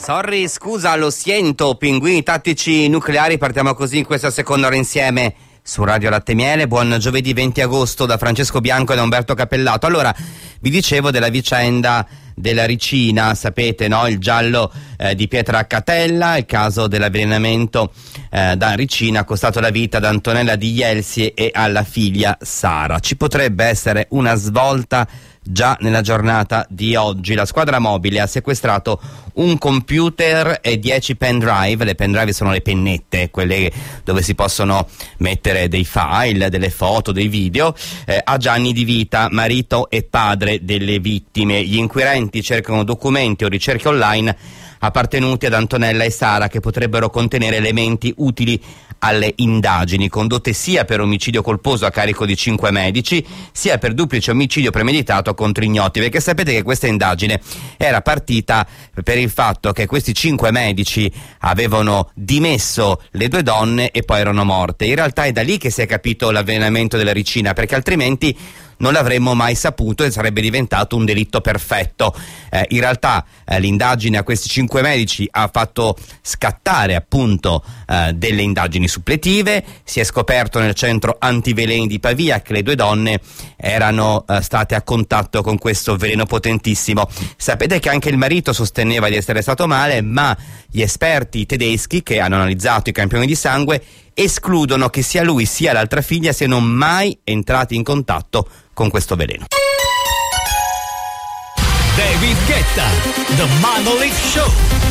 Sorry, scusa, lo siento, pinguini tattici nucleari, partiamo così in questa seconda ora insieme su Radio Latte Miele. Buon giovedì 20 agosto da Francesco Bianco e da Umberto Cappellato. Allora, vi dicevo della vicenda della Ricina, sapete, no? Il giallo di Pietracatella, il caso dell'avvelenamento da Ricina ha costato la vita ad Antonella Di Jelsi e alla figlia Sara. Ci potrebbe essere una svolta già nella giornata di oggi. La squadra mobile ha sequestrato un computer e 10 pendrive. Le pendrive sono le pennette, quelle dove si possono mettere dei file, delle foto, dei video, a Gianni Di Vita, marito e padre delle vittime. Gli inquirenti cercano documenti o ricerche online appartenuti ad Antonella e Sara che potrebbero contenere elementi utili alle indagini condotte sia per omicidio colposo a carico di 5 medici sia per duplice omicidio premeditato contro ignoti, perché sapete che questa indagine era partita per il fatto che questi 5 medici avevano dimesso le 2 donne e poi erano morte. In realtà è da lì che si è capito l'avvelenamento della Ricina, perché altrimenti non l'avremmo mai saputo e sarebbe diventato un delitto perfetto. In realtà l'indagine a questi 5 medici ha fatto scattare appunto delle indagini suppletive. Si è scoperto nel centro antiveleni di Pavia che le 2 donne erano state a contatto con questo veleno potentissimo. Sapete che anche il marito sosteneva di essere stato male, ma gli esperti tedeschi che hanno analizzato i campioni di sangue escludono che sia lui sia l'altra figlia siano mai entrati in contatto con questo veleno. David Guetta, The Monolith Show.